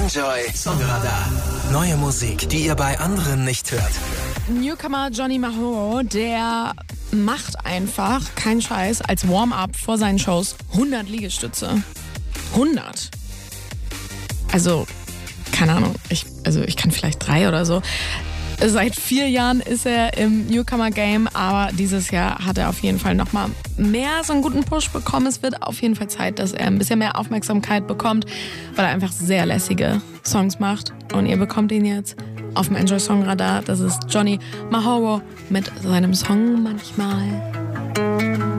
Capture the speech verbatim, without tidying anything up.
Enjoy Songradar. Neue Musik, die ihr bei anderen nicht hört. Newcomer Johnny Mahoro, der macht einfach, kein Scheiß, als Warm-up vor seinen Shows hundert Liegestütze. hundert. Also, keine Ahnung, ich, also ich kann vielleicht drei oder so. Seit vier Jahren ist er im Newcomer-Game, aber dieses Jahr hat er auf jeden Fall nochmal mehr so einen guten Push bekommen. Es wird auf jeden Fall Zeit, dass er ein bisschen mehr Aufmerksamkeit bekommt, weil er einfach sehr lässige Songs macht. Und ihr bekommt ihn jetzt auf dem Enjoy Song Radar. Das ist Johnny Mahoro mit seinem Song Manchmal.